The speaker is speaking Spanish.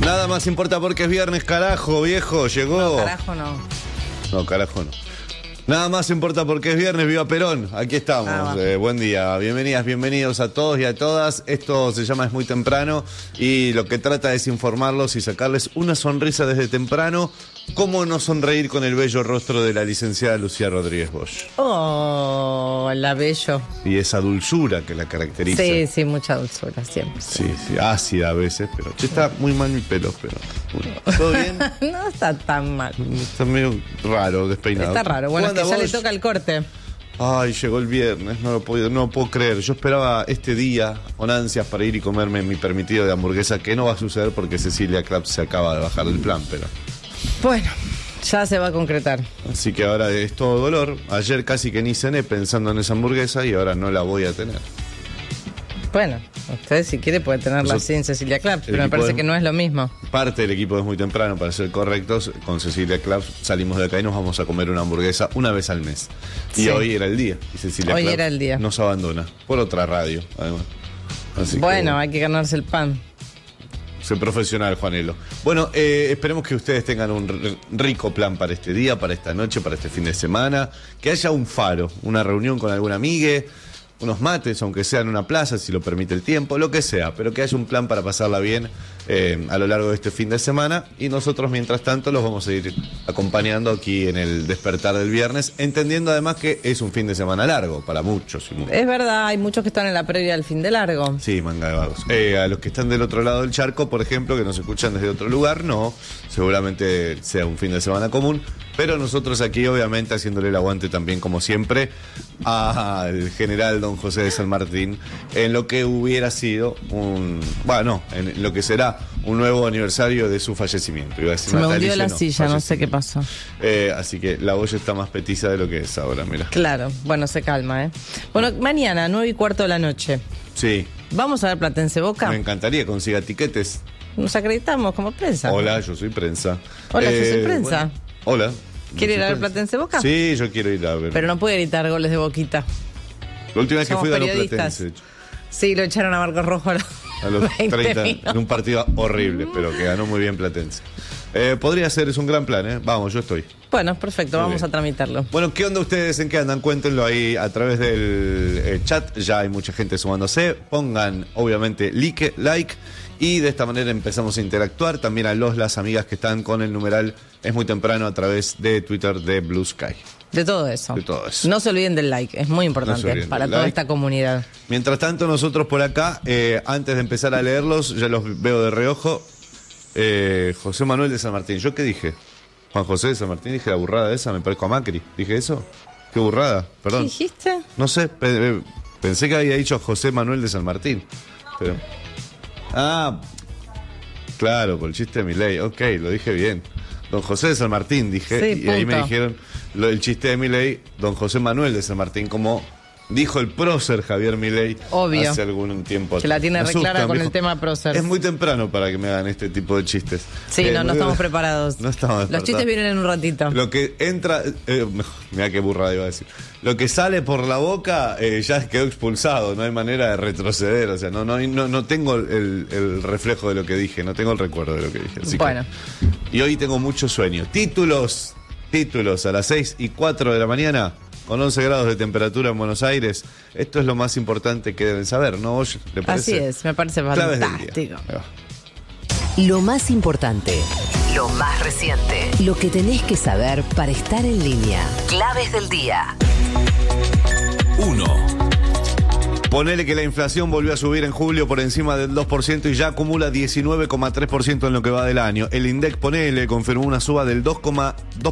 Nada más importa porque es viernes, carajo, viejo, llegó. No, carajo no. No, carajo no. Nada más importa porque es viernes, viva Perón. Aquí estamos. Buen día, bienvenidas, bienvenidos a todos y a todas. Esto se llama Es Muy Temprano y lo que trata es informarlos y sacarles una sonrisa desde temprano. ¿Cómo no sonreír con el bello rostro de la licenciada Lucía Rodríguez Bosch? Oh, la bello. Y esa dulzura que la caracteriza. Sí, mucha dulzura siempre. Sí, ácida a veces, pero está muy mal mi pelo, pero bueno, ¿todo bien? No está tan mal. Está medio raro, despeinado. Está raro, bueno, es que ya vos? le toca el corte. Ay, llegó el viernes, no lo puedo creer. Yo esperaba este día con ansias para ir y comerme mi permitido de hamburguesa, que no va a suceder porque Cecilia Claps se acaba de bajar del plan, pero... Bueno, ya se va a concretar. Así que ahora es todo dolor. Ayer casi que ni cené pensando en esa hamburguesa y ahora no la voy a tener. Bueno, usted si quiere puede tenerla sin Cecilia Claps, pero me parece que no es lo mismo. Parte del equipo es muy temprano, para ser correctos. Con Cecilia Claps salimos de acá y nos vamos a comer una hamburguesa una vez al mes. Y Sí. hoy era el día. Y Cecilia Hoy Claps era el día. nos abandona. Por otra radio, además. Así Bueno, que, hay que ganarse el pan. soy profesional, Juanelo. Bueno, esperemos que ustedes tengan un rico plan para este día, para esta noche, para este fin de semana. Que haya un faro, una reunión con algún amigue, unos mates, aunque sea en una plaza, si lo permite el tiempo, lo que sea. Pero que haya un plan para pasarla bien a lo largo de este fin de semana. Y nosotros, mientras tanto, los vamos a ir acompañando aquí en el despertar del viernes, entendiendo además que es un fin de semana largo para muchos. Es verdad, hay muchos que están en la previa del fin de largo. Sí, manga de vagos. A los que están del otro lado del charco, por ejemplo, que nos escuchan desde otro lugar, no. Seguramente sea un fin de semana común. Pero nosotros aquí, obviamente, haciéndole el aguante también, como siempre, al general don José de San Martín, en lo que hubiera sido en lo que será un nuevo aniversario de su fallecimiento. Iba a decir Se me hundió natalicio, la silla, no sé qué pasó. Así que la olla está más petiza de lo que es ahora, mira. Claro, bueno, se calma, ¿eh? Bueno, mañana, 9:15 de la noche. Sí, ¿Vamos a ver Platense Boca? me encantaría, consiga tiquetes. Nos acreditamos como prensa. Hola, yo soy prensa. Hola, yo soy prensa. Bueno, hola. ¿Quiere Yo ir a soy ver prensa. Platense Boca? Sí, yo quiero ir a ver. Pero no puede gritar goles de Boquita. La última vez que somos fui ganó periodistas. Platense. Sí, lo echaron a Marcos Rojo A los 20 30, minutos. en un partido horrible, pero que ganó muy bien Platense. Podría ser, es un gran plan, ¿eh? Vamos, yo estoy. Bueno, perfecto, Muy vamos bien. a tramitarlo. Bueno, ¿qué onda ustedes? ¿En qué andan? Cuéntenlo ahí a través del chat. Ya hay mucha gente sumándose. Pongan, obviamente, like. Y de esta manera empezamos a interactuar. También a las amigas que están con el numeral Es Muy Temprano a través de Twitter de Blue Sky. De todo eso. De todo eso. No se olviden del like, es muy No importante se olviden para del toda like. esta comunidad. Mientras tanto, nosotros por acá, antes de empezar a leerlos, ya los veo de reojo. José Manuel de San Martín. ¿Yo qué dije? Juan José de San Martín, dije la burrada esa, me parezco a Macri. ¿Dije eso? ¿Qué burrada? ¿Qué Perdón. dijiste? No sé, pensé que había dicho José Manuel de San Martín. Pero... claro, por el chiste de Milei. Ok, lo dije bien. Don José de San Martín, dije. Sí, y ahí me punto. dijeron el chiste de Milei, don José Manuel de San Martín, como dijo el prócer Javier Milei Obvio. hace algún tiempo. Que la tiene Me re clara asustan, con me el dijo, tema prócer. Es muy temprano para que me hagan este tipo de chistes. Sí, no estamos preparados. No estamos Los despertados. chistes vienen en un ratito. Lo que entra, mira qué burrada iba a decir. Lo que sale por la boca ya quedó expulsado, no hay manera de retroceder. O sea, no tengo el reflejo de lo que dije, no tengo el recuerdo de lo que dije. Así Bueno. y hoy tengo mucho sueño. Títulos a las 6:04 de la mañana, con 11 grados de temperatura en Buenos Aires. Esto es lo más importante que deben saber, ¿no? ¿Le parece? Así es, me parece Claves del día. fantástico. Ahí va. Lo más importante, lo más reciente, lo que tenés que saber para estar en línea. Claves del día. 1. Ponele que la inflación volvió a subir en julio por encima del 2% y ya acumula 19,3% en lo que va del año. El INDEC, ponele, confirmó una suba del 2,2%